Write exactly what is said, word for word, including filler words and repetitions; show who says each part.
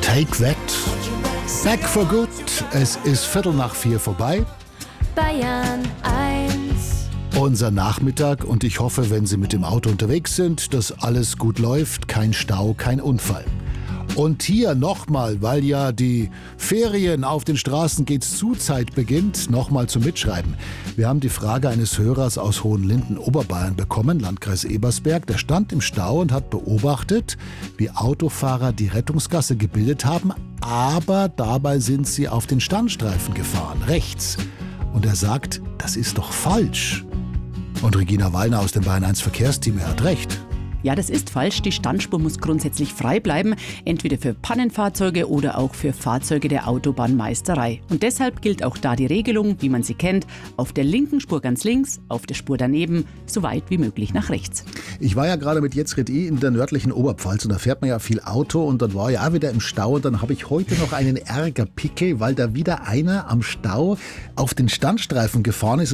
Speaker 1: Take that. Back for good. Es ist Viertel nach vier vorbei.
Speaker 2: Bayern eins.
Speaker 1: Unser Nachmittag und ich hoffe, wenn Sie mit dem Auto unterwegs sind, dass alles gut läuft, kein Stau, kein Unfall. Und hier nochmal, weil ja die Ferien auf den Straßen geht's zu Zeit beginnt, nochmal zum Mitschreiben. Wir haben die Frage eines Hörers aus Hohenlinden, Oberbayern bekommen, Landkreis Ebersberg. Der stand im Stau und hat beobachtet, wie Autofahrer die Rettungsgasse gebildet haben, aber dabei sind sie auf den Standstreifen gefahren, rechts. Und er sagt, das ist doch falsch. Und Regina Wallner aus dem Bayern eins Verkehrsteam, er hat recht.
Speaker 3: Ja, das ist falsch. Die Standspur muss grundsätzlich frei bleiben, entweder für Pannenfahrzeuge oder auch für Fahrzeuge der Autobahnmeisterei. Und deshalb gilt auch da die Regelung, wie man sie kennt, auf der linken Spur ganz links, auf der Spur daneben, so weit wie möglich nach rechts.
Speaker 1: Ich war ja gerade mit Jetzred I in der nördlichen Oberpfalz und da fährt man ja viel Auto und dann war ich auch wieder im Stau und dann habe ich heute noch einen Ärgerpickel, weil da wieder einer am Stau auf den Standstreifen gefahren ist.